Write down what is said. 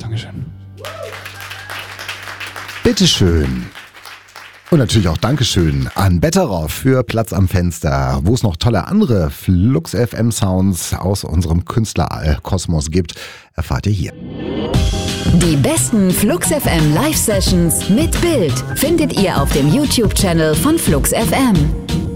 Dankeschön. Bitteschön. Und natürlich auch Dankeschön an Betteroff für Platz am Fenster. Wo es noch tolle andere Flux FM Sounds aus unserem Künstlerkosmos gibt, erfahrt ihr hier. Die besten Flux FM Live Sessions mit Bild findet ihr auf dem YouTube-Channel von Flux FM.